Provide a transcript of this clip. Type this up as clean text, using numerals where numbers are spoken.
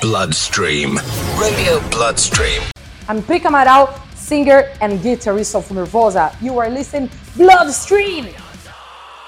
Bloodstream. Radio Bloodstream. I'm Pica Amaral, singer and guitarist of Nervosa. You are listening Bloodstream!